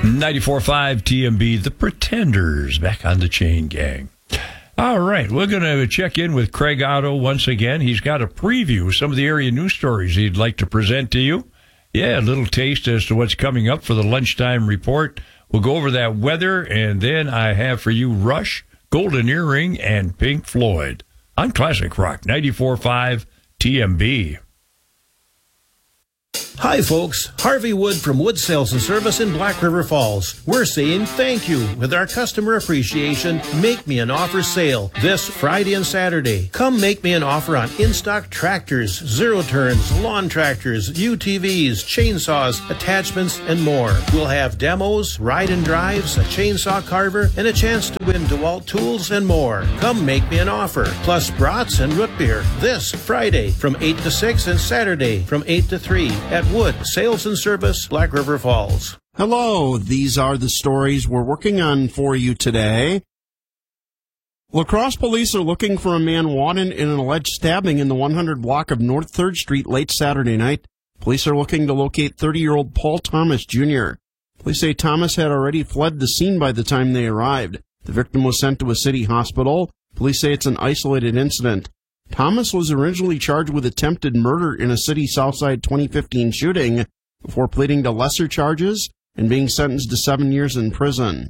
94.5 TMB, The Pretenders, back on the Chain Gang. All right, we're going to check in with Craig Otto once again. He's got a preview of some of the area news stories he'd like to present to you. Yeah, a little taste as to what's coming up for the lunchtime report. We'll go over that weather, and then I have for you Rush, Golden Earring, and Pink Floyd on Classic Rock 94.5 TMB. Hi, folks. Harvey Wood from Wood Sales and Service in Black River Falls. We're saying thank you with our customer appreciation Make Me an Offer sale this Friday and Saturday. Come make me an offer on in-stock tractors, zero-turns, lawn tractors, UTVs, chainsaws, attachments, and more. We'll have demos, ride and drives, a chainsaw carver, and a chance to win DeWalt tools and more. Come make me an offer. Plus brats and root beer this Friday from 8 to 6 and Saturday from 8 to 3 at Wood Sales and Service, Black River Falls. Hello, these are the stories we're working on for you today. La Crosse police are looking for a man wanted in an alleged stabbing in the 100 block of North 3rd Street late Saturday night. Police are looking to locate 30-year-old Paul Thomas Jr. Police say Thomas had already fled the scene by the time they arrived. The victim was sent to a city hospital. Police say it's an isolated incident. Thomas was originally charged with attempted murder in a city Southside 2015 shooting before pleading to lesser charges and being sentenced to 7 years in prison.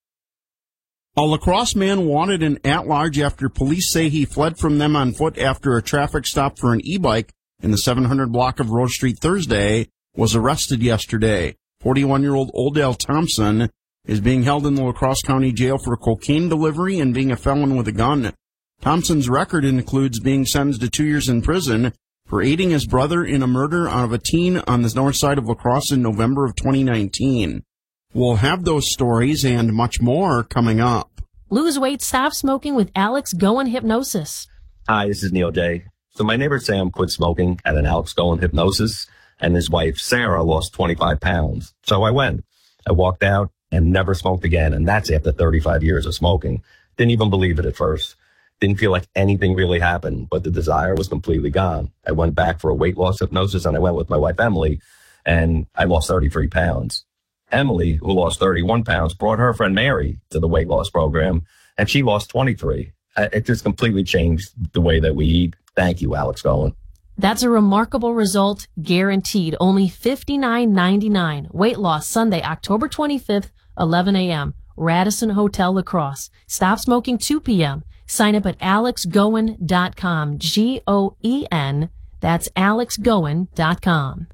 A La Crosse man wanted an at-large after police say he fled from them on foot after a traffic stop for an e-bike in the 700 block of Rose Street Thursday was arrested yesterday. 41-year-old Oldale Thompson is being held in the La Crosse County Jail for cocaine delivery and being a felon with a gun. Thompson's record includes being sentenced to 2 years in prison for aiding his brother in a murder of a teen on the north side of La Crosse in November of 2019. We'll have those stories and much more coming up. Lose weight, stop smoking with Alex Goen Hypnosis. Hi, this is Neil Day. So my neighbor Sam quit smoking at an Alex Goen Hypnosis, and his wife Sarah lost 25 pounds. So I went. I walked out and never smoked again, and that's after 35 years of smoking. Didn't even believe it at first. Didn't feel like anything really happened, but the desire was completely gone. I went back for a weight loss hypnosis, and I went with my wife, Emily, and I lost 33 pounds. Emily, who lost 31 pounds, brought her friend Mary to the weight loss program, and she lost 23. It just completely changed the way that we eat. Thank you, Alex Goen. That's a remarkable result, guaranteed. Only $59.99. Weight loss Sunday, October 25th, 11 a.m. Radisson Hotel, La Crosse. Stop smoking 2 p.m. Sign up at alexgoen.com. Goen. That's alexgoen.com.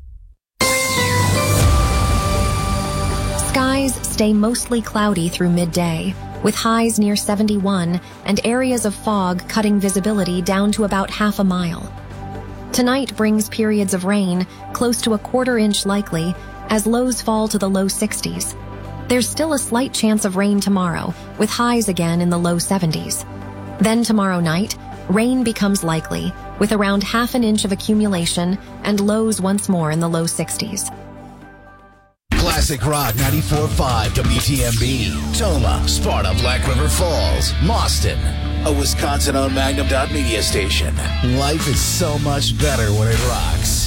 Skies stay mostly cloudy through midday, with highs near 71 and areas of fog cutting visibility down to about half a mile. Tonight brings periods of rain, close to a quarter-inch likely, as lows fall to the low 60s. There's still a slight chance of rain tomorrow, with highs again in the low 70s. Then tomorrow night, rain becomes likely, with around half an inch of accumulation and lows once more in the low 60s. Classic Rock 94.5 WTMB. Toma, Sparta, Black River Falls, Mauston. A Wisconsin-owned Magnum.media station. Life is so much better when it rocks.